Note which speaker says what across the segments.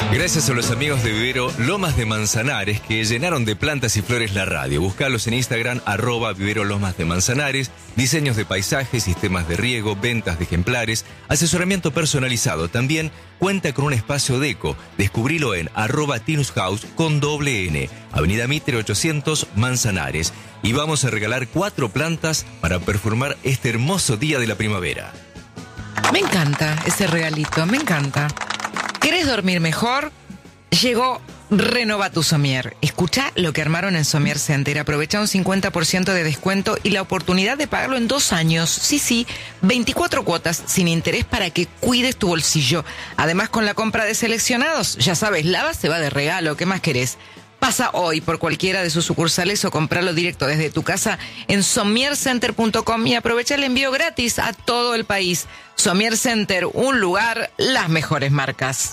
Speaker 1: Gracias a los amigos de Vivero Lomas de Manzanares que llenaron de plantas y flores la radio. Buscalos en Instagram, @Vivero Lomas de Manzanares. Diseños de paisajes, sistemas de riego, ventas de ejemplares, asesoramiento personalizado. También cuenta con un espacio deco. Descubrilo en @TinusHouse con /N. Avenida Mitre 800 Manzanares. Y vamos a regalar 4 plantas para perfumar este hermoso día de la primavera.
Speaker 2: Me encanta ese regalito, me encanta. ¿Querés dormir mejor? Llegó Renova tu Somier. Escuchá lo que armaron en Somier Center. Aprovecha un 50% de descuento y la oportunidad de pagarlo en 2 años. Sí, 24 cuotas sin interés para que cuides tu bolsillo. Además, con la compra de seleccionados, ya sabes, Lava se va de regalo. ¿Qué más querés? Pasa hoy por cualquiera de sus sucursales o compralo directo desde tu casa en somiercenter.com y aprovecha el envío gratis a todo el país. Somier Center, un lugar, las mejores marcas.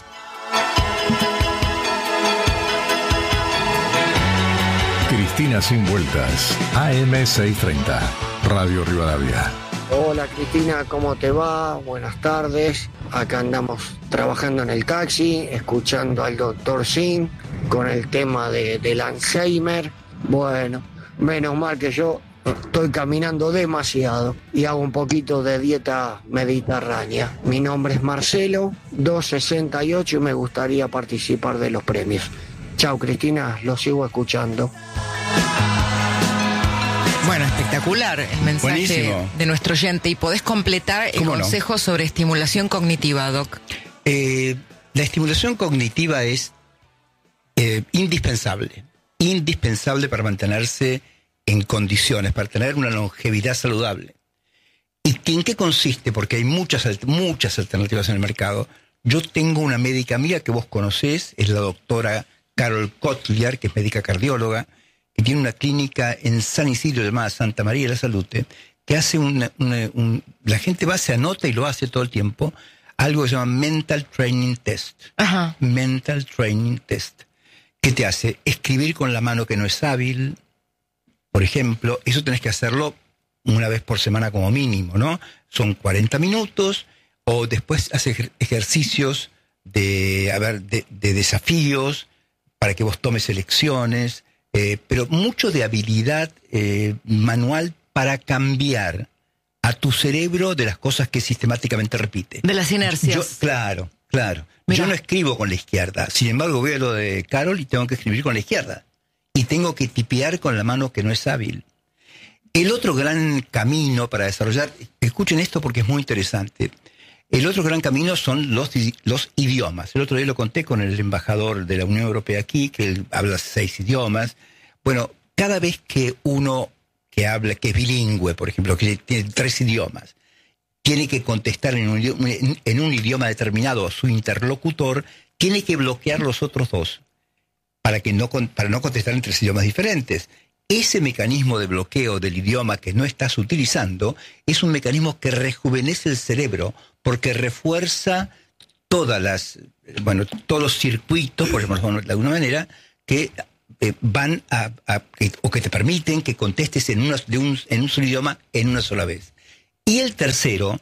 Speaker 3: Cristina Sin Vueltas, AM630, Radio Rivadavia.
Speaker 4: Hola Cristina, ¿cómo te va? Buenas tardes. Acá andamos trabajando en el taxi, escuchando al doctor Sin con el tema del Alzheimer. Bueno, menos mal que yo estoy caminando demasiado y hago un poquito de dieta mediterránea. Mi nombre es Marcelo, 268 y me gustaría participar de los premios. Chao Cristina, lo sigo escuchando.
Speaker 2: Bueno, espectacular el mensaje Buenísimo. De nuestro oyente. Y podés completar el consejo sobre estimulación cognitiva, Doc.
Speaker 5: La estimulación cognitiva es indispensable para mantenerse en condiciones, para tener una longevidad saludable. ¿Y en qué consiste? Porque hay muchas alternativas en el mercado. Yo tengo una médica amiga que vos conocés, es la doctora Carol Kotliar, que es médica cardióloga, que tiene una clínica en San Isidro llamada Santa María de la Salute, que hace la gente va, se anota y lo hace todo el tiempo, algo que se llama Mental Training Test. Ajá. Mental Training Test. ¿Qué te hace? Escribir con la mano que no es hábil, por ejemplo. Eso tenés que hacerlo una vez por semana como mínimo, ¿no? Son 40 minutos, o después haces ejercicios de desafíos para que vos tomes elecciones, pero mucho de habilidad manual para cambiar a tu cerebro de las cosas que sistemáticamente repite.
Speaker 2: De las inercias.
Speaker 5: Claro.
Speaker 2: Mirá.
Speaker 5: Yo no escribo con la izquierda. Sin embargo, veo lo de Carol y tengo que escribir con la izquierda. Y tengo que tipear con la mano que no es hábil. El otro gran camino para desarrollar... Escuchen esto porque es muy interesante. El otro gran camino son los idiomas. El otro día lo conté con el embajador de la Unión Europea aquí, que él habla 6 idiomas. Bueno, cada vez que uno que habla, que es bilingüe, por ejemplo, que tiene 3 idiomas, tiene que contestar en un idioma determinado a su interlocutor, tiene que bloquear los otros 2 para no contestar en 3 idiomas diferentes. Ese mecanismo de bloqueo del idioma que no estás utilizando es un mecanismo que rejuvenece el cerebro porque refuerza todos los circuitos, por ejemplo, de alguna manera, que van o que te permiten que contestes en un solo idioma en una sola vez. Y el tercero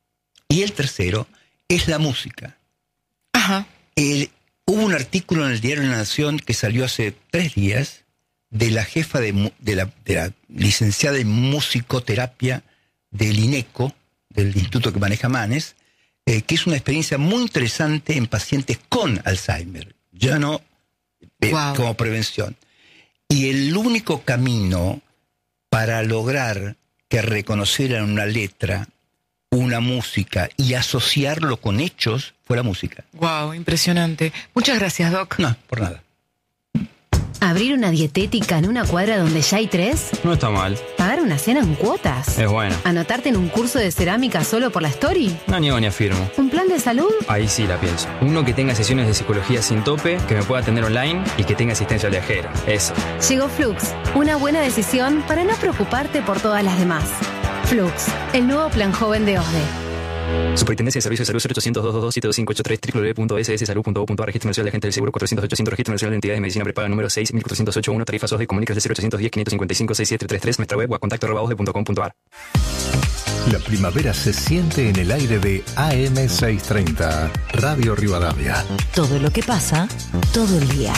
Speaker 5: es la música.
Speaker 2: Ajá.
Speaker 5: Hubo un artículo en el diario La Nación que salió hace 3 días de la jefa de la licenciada en musicoterapia del INECO, del instituto que maneja Manes, que es una experiencia muy interesante en pacientes con Alzheimer, ya no como prevención. Y el único camino para lograr que reconocieran una letra, una música y asociarlo con hechos fue la música.
Speaker 2: Wow, impresionante. Muchas gracias, Doc.
Speaker 5: No, por nada.
Speaker 6: ¿Abrir una dietética en una cuadra donde ya hay 3?
Speaker 7: No está mal.
Speaker 6: ¿Pagar una cena en cuotas?
Speaker 7: Es bueno.
Speaker 6: ¿Anotarte en un curso de cerámica solo por la story?
Speaker 7: No niego ni afirmo.
Speaker 6: ¿Un plan de salud?
Speaker 7: Ahí sí la pienso. Uno que tenga sesiones de psicología sin tope, que me pueda atender online y que tenga asistencia viajera. Eso.
Speaker 6: Llegó Flux, una buena decisión para no preocuparte por todas las demás. Flux, el nuevo plan joven de OSDE.
Speaker 7: Superintendencia de Servicios de Salud 0800-222-7583 www.sssalud.gov.ar. Registro Nacional de Agentes del Seguro 400-800. Registro Nacional de Entidades de Medicina Prepaga número 6.408.1. Tarifas OSDE. Comunícase 0810-555-6733. Nuestra web o a contacto@osde.com.ar.
Speaker 3: La primavera se siente en el aire de AM630, Radio Rivadavia.
Speaker 8: Todo lo que pasa, todo el día.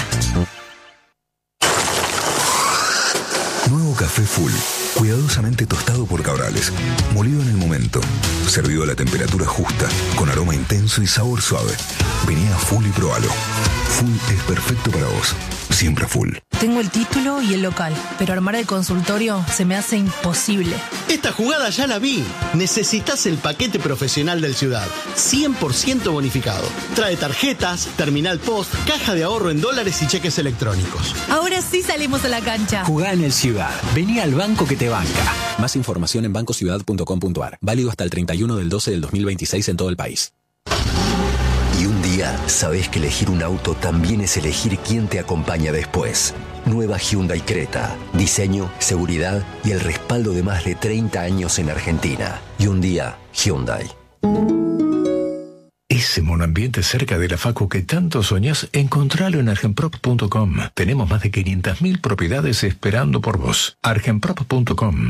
Speaker 9: Nuevo café Full, cuidadosamente tostado por Cabrales, molido en el momento, servido a la temperatura justa, con aroma intenso y sabor suave. Vení a Full y probalo. Full es perfecto para vos, siempre Full.
Speaker 10: Tengo el título y el local, pero armar el consultorio se me hace imposible.
Speaker 11: Esta jugada ya la vi. Necesitas el paquete profesional del Ciudad, 100% bonificado. Trae tarjetas, terminal post, caja de ahorro en dólares y cheques electrónicos.
Speaker 10: Ahora sí salimos a la cancha.
Speaker 12: Jugá en el Ciudad. Vení al banco que te banca. Más información en bancociudad.com.ar. Válido hasta el 31 del 12 del 2026 en todo el país.
Speaker 13: Y un día sabés que elegir un auto también es elegir quién te acompaña después. Nueva Hyundai Creta. Diseño, seguridad y el respaldo de más de 30 años en Argentina. Y un día, Hyundai.
Speaker 3: Ese monoambiente cerca de la facu que tanto soñás, encontralo en argenprop.com. Tenemos más de 500.000 propiedades esperando por vos. argenprop.com.